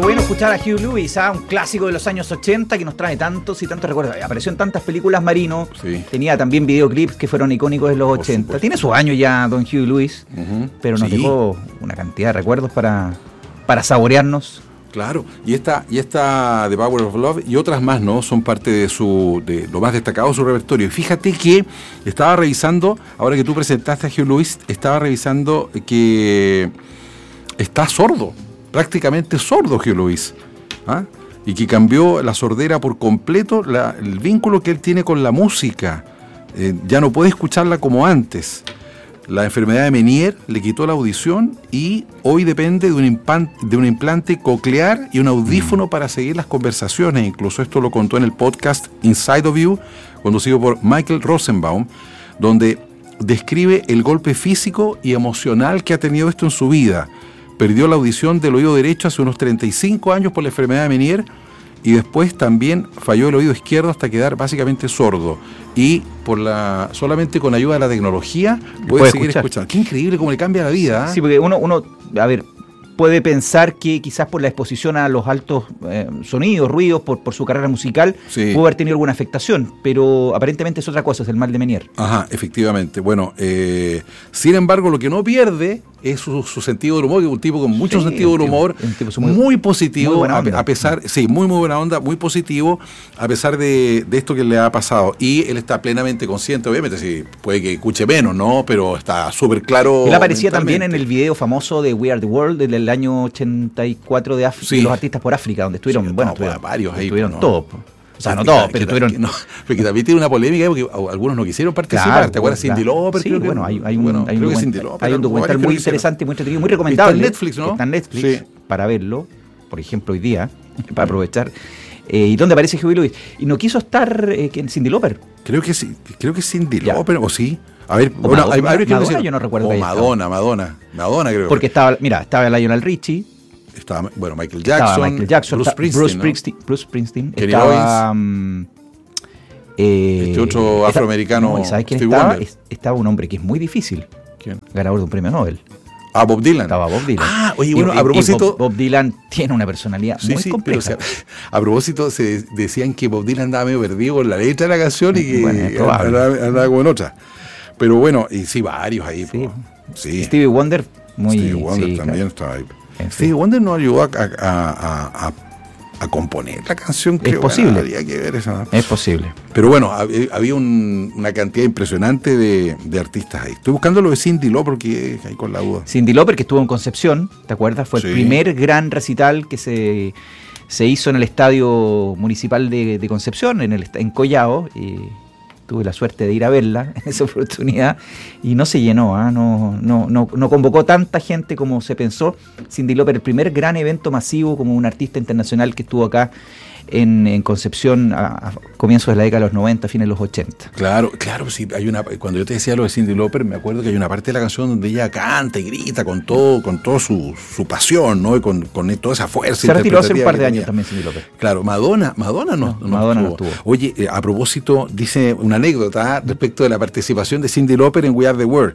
bueno escuchar a Huey Lewis, un clásico de los años 80 que nos trae tantos y tantos recuerdos. Apareció en tantas películas Marino, sí. Tenía también videoclips que fueron icónicos de los 80. Tiene sus años ya don Huey Lewis, pero nos dejó una cantidad de recuerdos para saborearnos. Claro, y esta The Power of Love y otras más, ¿no? Son parte de lo más destacado de su repertorio. Y fíjate que estaba revisando, ahora que tú presentaste a Huey Lewis, estaba revisando que está sordo, prácticamente sordo Huey Lewis, ¿ah? Y que cambió la sordera por completo, el vínculo que él tiene con la música. Ya no puede escucharla como antes. La enfermedad de Meniere le quitó la audición y hoy depende de un implante coclear y un audífono para seguir las conversaciones. Incluso esto lo contó en el podcast Inside of You, conducido por Michael Rosenbaum, donde describe el golpe físico y emocional que ha tenido esto en su vida. Perdió la audición del oído derecho hace unos 35 años por la enfermedad de Meniere y después también falló el oído izquierdo hasta quedar básicamente sordo. Y solamente con ayuda de la tecnología puede seguir escuchando. Qué increíble cómo le cambia la vida, ¿eh? Sí, porque uno, a ver, puede pensar que quizás por la exposición a los altos sonidos, ruidos, por su carrera musical, sí, pudo haber tenido alguna afectación, pero aparentemente es otra cosa, es el mal de Meniere. Ajá, efectivamente. Bueno, sin embargo, lo que no pierde es su sentido del humor, que es un tipo con mucho sentido del humor, muy positivo, muy a pesar, muy buena onda, muy positivo, a pesar de esto que le ha pasado. Y él está plenamente consciente, obviamente, sí, puede que escuche menos, ¿no? Pero está súper claro. Él aparecía también en el video famoso de We Are the World del año 84 de los artistas por África, donde estuvieron, estuvieron varios ahí. Estuvieron todos. O sea, no todos, pero tuvieron... Porque también tiene una polémica porque algunos no quisieron participar. Claro, ¿te acuerdas? Cyndi Lauper. Sí, bueno, hay un documental muy interesante, muy entretenido, muy recomendable. Está en Netflix, ¿no? Está en Netflix, para verlo, por ejemplo, hoy día, para aprovechar. ¿Y dónde aparece Huey Lewis? Y no quiso estar en Cyndi Lauper. Creo que Cyndi Lauper, o sí. A ver, Madonna, yo no recuerdo que Madonna, creo. Porque estaba Lionel Richie. Estaba, Michael Jackson, Bruce Springsteen, Kenny estaba otro afroamericano. ¿Sabes quién estaba? Estaba un hombre que es muy difícil. ¿Quién? Ganador de un premio Nobel. Bob Dylan. Estaba Bob Dylan. Oye, bueno, a propósito... Bob Dylan tiene una personalidad muy compleja. Pero, a propósito, se decían que Bob Dylan andaba medio perdido con la letra de la canción y que andaba como en otra. Pero bueno, y sí, varios ahí. Sí. Stevie Wonder, Stevie Wonder también estaba ahí. Stevie Wonder nos ayudó a componer la canción. Es posible. Habría que ver esa. Es posible. Pero bueno, había una cantidad impresionante de artistas ahí. Estoy buscando lo de Cyndi Lauper porque ahí con la duda. Cyndi Lauper, que estuvo en Concepción, ¿te acuerdas? Fue el primer gran recital que se hizo en el Estadio Municipal de Concepción, en Collao. Tuve la suerte de ir a verla en esa oportunidad y no se llenó, no convocó tanta gente como se pensó. Cyndi Lauper, el primer gran evento masivo como un artista internacional que estuvo acá en Concepción a comienzos de la década de los 90, fines de los 80. Claro, sí, cuando yo te decía lo de Cyndi Lauper, me acuerdo que hay una parte de la canción donde ella canta y grita con todo su pasión, ¿no? Y con toda esa fuerza. Se retiró hace un par de años también Cyndi Lauper. Claro, Madonna no estuvo. Oye, a propósito, dice una anécdota respecto de la participación de Cyndi Lauper en We Are the World.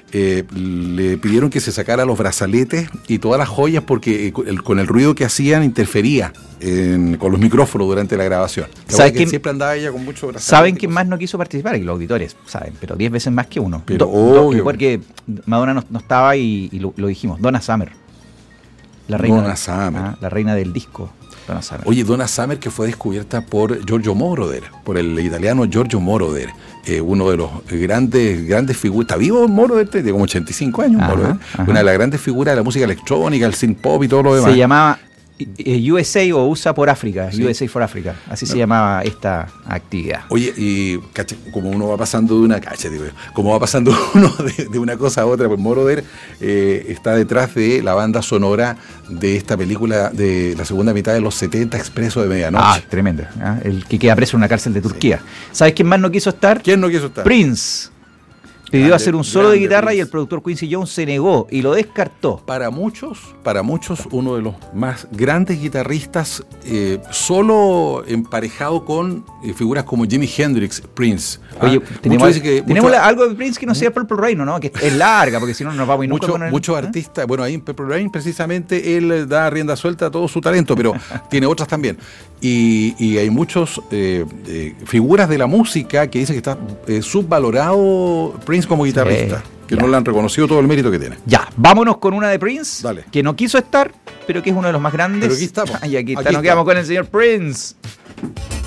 Le pidieron que se sacara los brazaletes y todas las joyas porque con el ruido que hacían interfería con los micrófonos durante la grabación. ¿Sabes quién? Siempre andaba ella con mucho brazalete. ¿Saben quién más no quiso participar? Y los auditores saben, pero 10 veces más que uno. Pero porque Madonna no estaba y lo dijimos. Donna Summer. La reina del disco. Donna Summer. Oye, Donna Summer, que fue descubierta por Giorgio Moroder, por el italiano Giorgio Moroder, uno de los grandes figuras. Está vivo Moroder, tiene como 85 años. Moroder. Una de las grandes figuras de la música electrónica, el synth pop y todo lo demás. Se llamaba USA o USA por África, USA for Africa, así se llamaba esta actividad. Oye, y como uno va pasando de una cosa a otra, pues Moroder está detrás de la banda sonora de esta película de la segunda mitad de los 70, Expreso de Medianoche. Tremendo, el que queda preso en una cárcel de Turquía. ¿Sabes quién más no quiso estar? ¿Quién no quiso estar? Prince. Pidió hacer un solo de guitarra Prince. Y el productor Quincy Jones se negó y lo descartó. Para muchos, uno de los más grandes guitarristas, solo emparejado con figuras como Jimi Hendrix, Prince. Oye, tenemos algo de Prince que no sea Purple Rain, ¿no? Que es larga, porque si no nos vamos a ir nunca con el... Muchos artistas, bueno, ahí en Purple Rain precisamente él da rienda suelta a todo su talento, pero tiene otras también. Y hay muchos figuras de la música que dicen que está subvalorado Prince como guitarrista, que no le han reconocido todo el mérito que tiene. Ya, vámonos con una de Prince, Dale. que no quiso estar, pero que es uno de los más grandes. Pero aquí estamos. Y aquí nos quedamos con el señor Prince.